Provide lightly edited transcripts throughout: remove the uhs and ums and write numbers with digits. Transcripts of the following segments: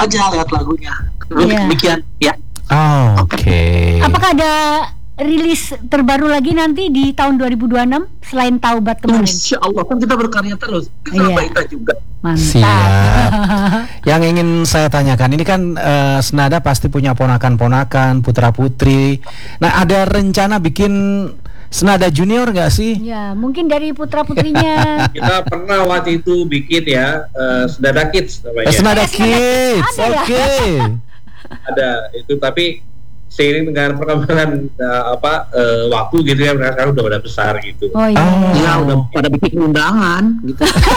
aja lewat lagunya. Iya. Demikian ya. Oh, oke. Apakah ada rilis terbaru lagi nanti di tahun 2026 selain Taubat kemarin? Insya Allah kan kita berkarya terus. Kita Iya. kita juga. Mantap. Siap. Yang ingin saya tanyakan ini kan Senada pasti punya ponakan-ponakan, putra-putri. Nah, ada rencana bikin Senada Junior nggak sih? Ya, mungkin dari putra-putrinya. Kita pernah waktu itu bikin ya Senada Kids namanya. Senada Kids. Ada ya? Oke. Ada itu, tapi seiring dengan perkembangan waktu gitu ya, mereka sekarang udah pada besar gitu. Oh iya. Oh. Ya udah pada bikin undangan gitu.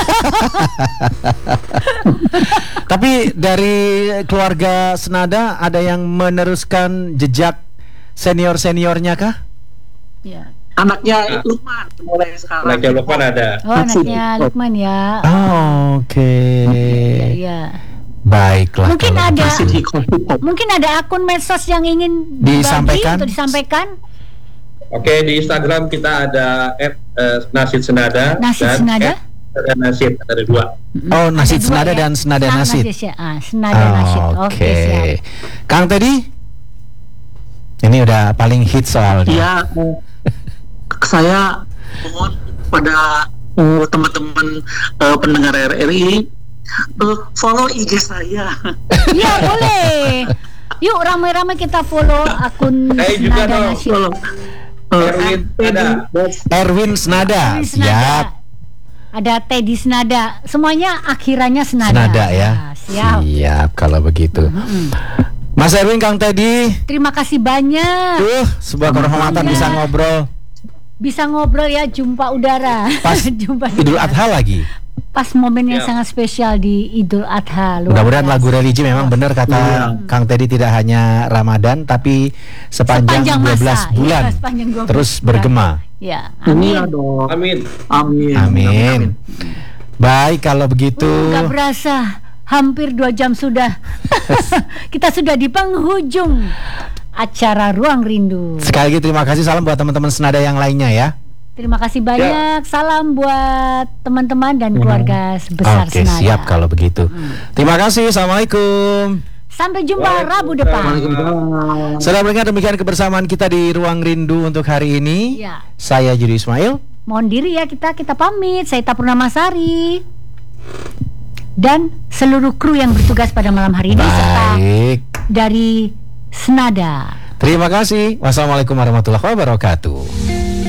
Tapi dari keluarga Senada ada yang meneruskan jejak senior-seniornya kah? Ya. Anaknya Lukman mulai sekarang. Anaknya Lukman ada. Oh, anaknya Lukman ya. Oh, oke. Ya. Baiklah. Mungkin kalau ada Masih hip-hop. mungkin ada akun medsos yang ingin Disampaikan? untuk disampaikan. Oke, di Instagram kita ada @nasid senada Nasid dan Senada? @nasid, ada 2. Oh, Nasid Ada dua Senada ya? dan Senada Nasid. Ya. Senada Nasid. Oke, siap. Kang Teddy? Ini udah paling hit soalnya. Ya, saya mohon pada teman-teman pendengar RRI follow IG saya. Iya, boleh. Yuk ramai-ramai kita follow akun Saya juga Senada dong. Nasid. Follow Erwin ada. Erwin Senada. Erwin Senada. Siap. Ada Teddy Senada. Semuanya akhirannya Senada. Senada ya. Nah, siap. Siap kalau begitu. Mas Erwin, Kang Teddy, Terima kasih banyak. sebuah kehormatan bisa ngobrol Bisa ngobrol ya, jumpa udara. pas Jumpa Idul udara. Adha lagi. Pas momen yang Ya. sangat spesial di Idul Adha. Luar Mudah-mudahan biasa. lagu religi memang benar kata Kang Teddy, tidak hanya Ramadan tapi sepanjang 12 masa. bulan Iya, sepanjang 12 terus bulan. bergema. Ya, Iya amin. dong. Amin. Amin. Amin. Baik kalau begitu. Gak berasa, hampir 2 jam sudah. Kita sudah di penghujung acara Ruang Rindu. Sekali lagi terima kasih, salam buat teman-teman Senada yang lainnya ya. Terima kasih banyak. Salam buat teman-teman dan keluarga sebesar Oke, Senada. siap kalau begitu. Terima kasih. Assalamualaikum. Sampai jumpa Rabu depan. Waalaikumsalam. Saudara pendengar, demikian kebersamaan kita di Ruang Rindu untuk hari ini. Ya. Saya Judi Ismail. Mohon diri ya, kita pamit. Saya Ita Purnamasari dan seluruh kru yang bertugas pada malam hari ini serta Baik. dari Senada. Terima kasih. Wassalamualaikum warahmatullahi wabarakatuh.